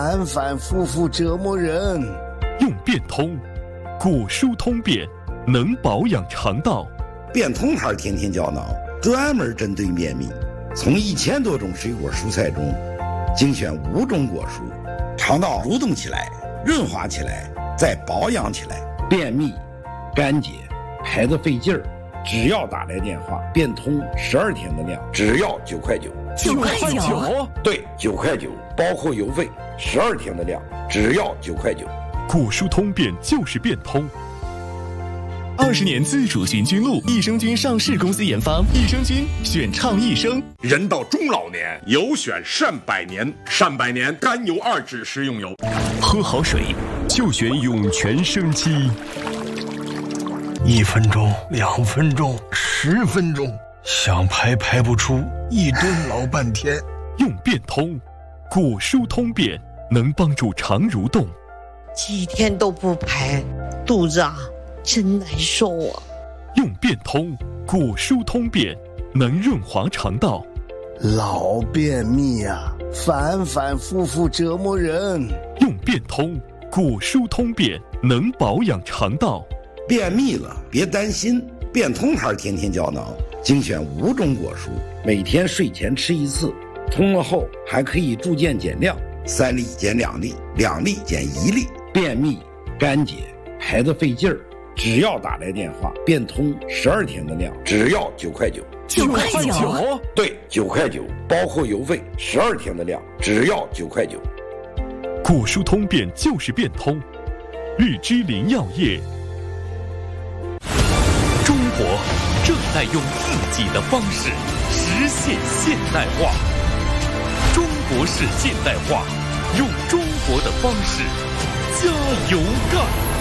反反复复折磨人。 用变通，果蔬通便，能保养肠道。 变通牌天天胶囊专门针对便秘，从1000多种水果蔬菜中精选5种果蔬，肠道蠕动起来，润滑起来，再保养起来。便秘、干结、排得费劲儿，只要打来电话，变通12天的量，只要9块9。 9块9？ 对，9块9，包括邮费，12天的量，只要9块9。 果蔬通便就是变通。 20年自主行军路，益生菌上市公司研发，益生菌选畅益生。 人到中老年，有选善百年，善百年甘油2酯食用油。 喝好水就选涌泉生机。 1分钟、2分钟、10分钟，想排不出，一蹲老半天。 用变通，果蔬通便，能帮助肠蠕动。 几天都不排，肚子真难受啊。 用变通，果蔬通便，能润滑肠道。 老便秘反反复复折磨人。 用变通，果蔬通便，能保养肠道。 便秘了别担心，变通牌天天胶囊精选5种果蔬，每天睡前吃1次，通了后还可以逐渐减量，3粒减2粒，2粒减1粒。便秘、干结、排得费劲儿，只要打来电话，变通12天的量，只要9块9。 9块9？ 对，9块9，包括邮费，12天的量，只要9块9。 果蔬通便就是变通。日之林药业。 中国正在用自己的方式实现现代化。中国式现代化，用中国的方式加油干！